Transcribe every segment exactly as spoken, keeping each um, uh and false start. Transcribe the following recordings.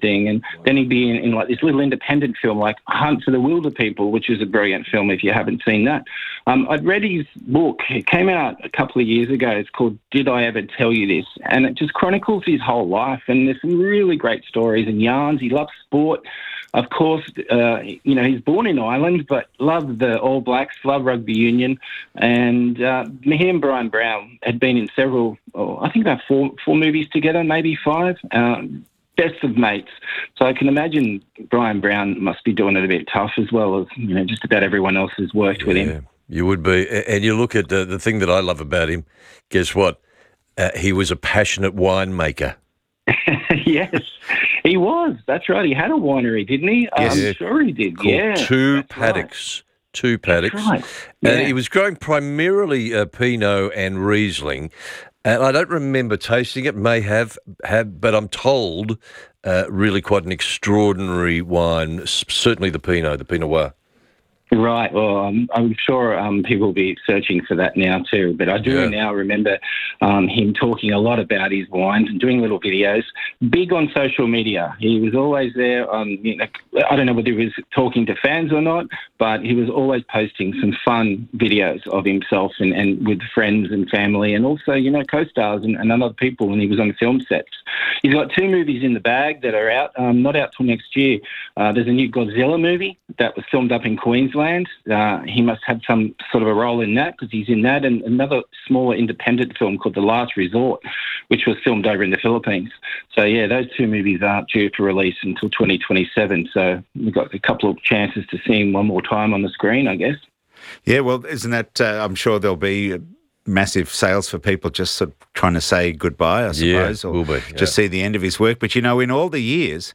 thing. And then he'd be in, in like this little independent film like Hunt for the Wilder People, which is a brilliant film if you haven't seen that. Um, I'd read his book. It came out a couple of years ago. It's called Did I Ever Tell You This? And it just chronicles his whole life. And there's some really great stories and yarns. He loves sport. Of course, uh, you know, he's born in Ireland, but loved the All Blacks, loved rugby union. And uh, he and Brian Brown had been in several, oh, I think about four four movies together, maybe five. Um, best of mates. So I can imagine Brian Brown must be doing it a bit tough as well as, you know, just about everyone else who's worked yeah, with him. You would be. And you look at uh, the thing that I love about him, guess what? Uh, he was a passionate winemaker. Yes, he was. That's right. He had a winery, didn't he? Yes. I'm Yeah. sure he did. Called Yeah. Two that's Paddocks. Right. Two Paddocks. That's right. And Yeah. he was growing primarily uh, Pinot and Riesling. And I don't remember tasting it, may have, have but I'm told uh, really quite an extraordinary wine, s- certainly the Pinot, the Pinot Noir. Right. Well, um, I'm sure um, people will be searching for that now too. But I do Yeah. now remember um, him talking a lot about his wines and doing little videos. Big on social media. He was always there. On, you know, I don't know whether he was talking to fans or not, but he was always posting some fun videos of himself and, and with friends and family, and also, you know, co-stars and, and other people when he was on film sets. He's got two movies in the bag that are out, um, not out till next year. Uh, there's a new Godzilla movie that was filmed up in Queensland. Uh, he must have some sort of a role in that because he's in that, and another smaller independent film called The Last Resort, which was filmed over in the Philippines. So, yeah, those two movies aren't due for release until twenty twenty-seven. So we've got a couple of chances to see him one more time on the screen, I guess. Yeah, well, isn't that, uh, I'm sure there'll be massive sales for people just sort of trying to say goodbye, I suppose, Yeah, or will be, yeah. just see the end of his work. But, you know, in all the years,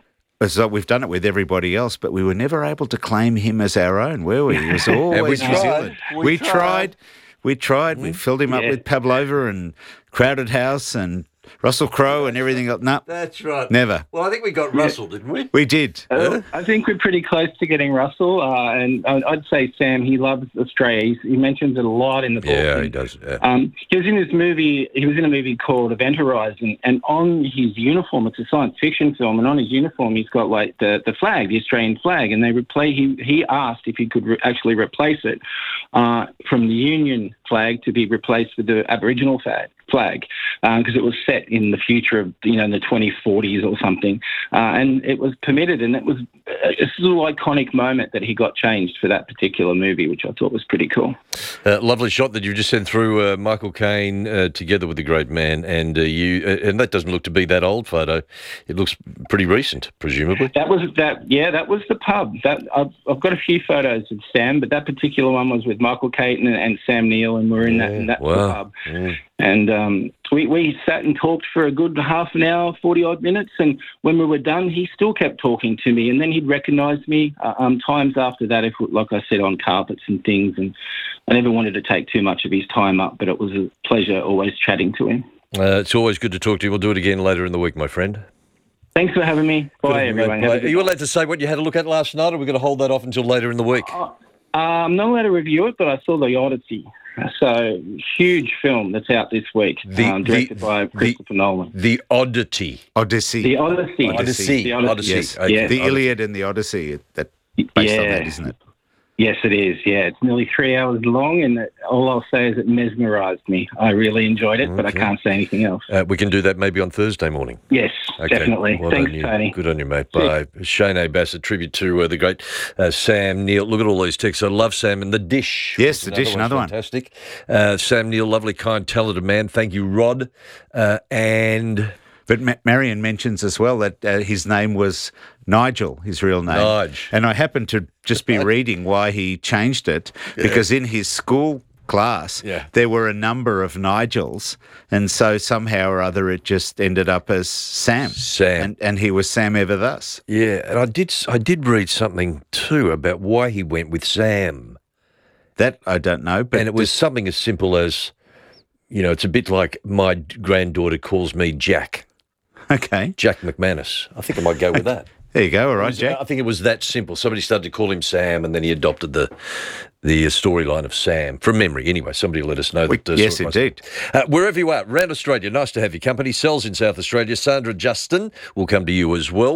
so we've done it with everybody else, but we were never able to claim him as our own, were we? He was always New tried. Zealand. We We tried. tried. We tried. We filled him up Yeah. with Pavlova and Crowded House and Russell Crowe and everything else. No, That's right. never. Well, I think we got Russell, didn't we? We did. Uh, I think we're pretty close to getting Russell, uh, and I'd I'd say Sam, he loves Australia. He's, he mentions it a lot in the book. Yeah, and, he does. Yeah. Um, he was in this movie. He was in a movie called Event Horizon, and on his uniform, it's a science fiction film, and on his uniform, he's got like the, the flag, the Australian flag, and they replay. He he asked if he could re- actually replace it uh, from the Union flag to be replaced with the Aboriginal flag. flag because it was set in the future of, you know, in the twenty forties or something, uh, and it was permitted, and it was a little iconic moment that he got changed for that particular movie, which I thought was pretty cool. Uh, lovely shot that you just sent through, uh, Michael Caine uh, together with the great man, and uh, you, uh, and that doesn't look to be that old photo. It looks pretty recent, presumably. That was that, yeah, that was the pub. That I've, I've got a few photos of Sam, but that particular one was with Michael Caine and, and Sam Neill, and we're in that in that Wow. pub. Mm. And um, we, we sat and talked for a good half an hour, forty-odd minutes, and when we were done, he still kept talking to me, and then he'd recognise me uh, um, times after that, if, like I said, on carpets and things, and I never wanted to take too much of his time up, but it was a pleasure always chatting to him. Uh, it's always good to talk to you. We'll do it again later in the week, my friend. Thanks for having me. Bye, Good on you, mate. everyone. Have a Bye. good Are you night. allowed to say what you had a look at last night, or are we going to hold that off until later in the week? Uh, I'm not allowed to review it, but I saw The Odyssey. So, huge film that's out this week, The- um, directed the- by the- Christopher Nolan. The Oddity. Odyssey. The Odyssey. Odyssey. The Odyssey. Odyssey. Yes, Okay. Yeah. the Odyssey. Iliad and the Odyssey. That based on Yeah. that, isn't it? Yes, it is. Yeah, it's nearly three hours long, and it, all I'll say is it mesmerised me. I really enjoyed it, but I Okay. can't say anything else. Uh, we can do that maybe on Thursday morning. Yes, Okay. definitely. Well Thanks, done you. Tony. Good on you, mate. Bye. Shane A. Bassett, tribute to uh, the great uh, Sam Neill. Look at all these texts. I love Sam. And The Dish. Yes, was The Dish, another one. Fantastic. Uh, Sam Neill, lovely, kind, talented man. Thank you, Rod. Uh, and... But Ma- Marion mentions as well that uh, his name was Nigel, his real name. Nige. And I happened to just be reading why he changed it, because in his school class, Yeah. there were a number of Nigels, and so somehow or other it just ended up as Sam. Sam. And, and he was Sam ever thus. Yeah, and I did I did read something too about why he went with Sam. That I don't know, but And it was something as simple as, you know, it's a bit like my granddaughter calls me Jack. okay. Jack McManus. I think I might go with that. There you go. All It right, was- Jack. I think it was that simple. Somebody started to call him Sam, and then he adopted the the uh, storyline of Sam from memory. Anyway, somebody let us know. We- That, uh, yes, sort of- indeed. Uh, wherever you are, around Australia, nice to have your company. Sells in South Australia. Sandra Justin will come to you as well.